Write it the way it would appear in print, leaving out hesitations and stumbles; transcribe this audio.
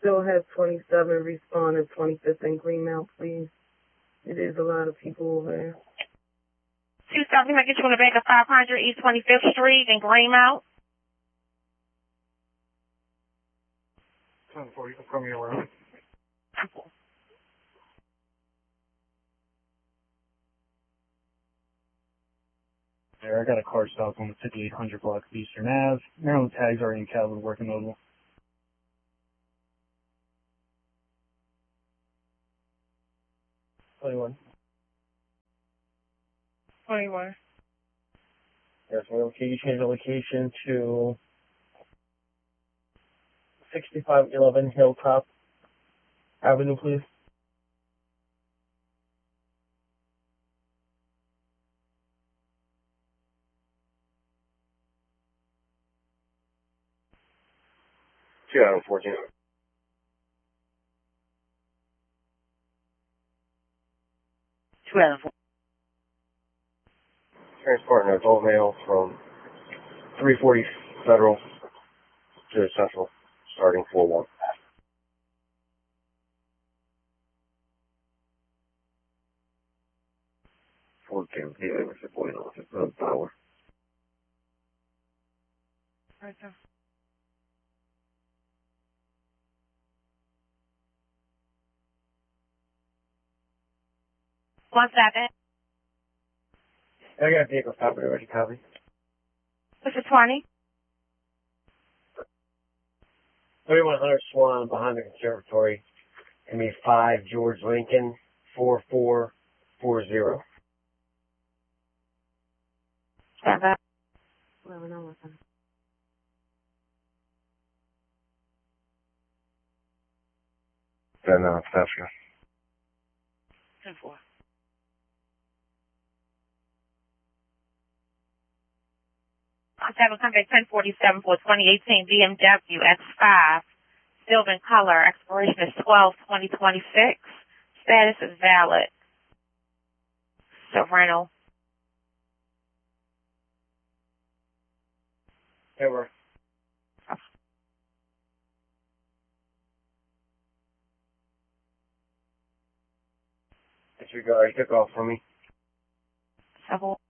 still have 27 Respawn and 25th and Greenmount, please. It is a lot of people over there. 270, I get you on the back of 500 East 25th Street in Greenmount. 1040, from your room. There, I got a car stop on the 5800 block of Eastern Ave. Maryland tags are in Calvin working mobile. 21. 21. Yes, can you change the location to 6511 Hilltop Avenue, please? Yeah, 14. Transporting an adult male from 340 Federal to Central, starting 4-1. Power. Right there. One second. I got a vehicle stop already, copy. This is 20. 3100 Swan behind the conservatory. Give me 5 George Lincoln 4440. Stand up. Then, Sasha. 10-4. On 7, come back 1047 for 2018 BMW X5. Silver in color. Expiration is 12/2026. Status is valid. Rental. Ever. Disregard. Took off for me. 7.